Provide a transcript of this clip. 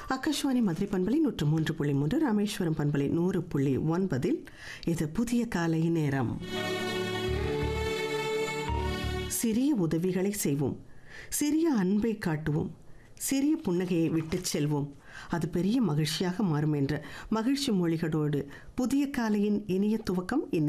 ஆகாஷ்வாணி மதுரை பண்பலை 103.3, ராமேஸ்வரம் பண்பலை 100.9. இது புதிய காலை நேரம். சிறிய உதவிகளை செய்வோம், சிறிய அன்பை காட்டுவோம், சிறிய புன்னகையை விட்டுச் செல்வோம், அது பெரிய மகிழ்ச்சியாக மாறும் என்ற மகிழ்ச்சி மொழிகளோடு புதிய காலையின் இனிய துவக்கம்.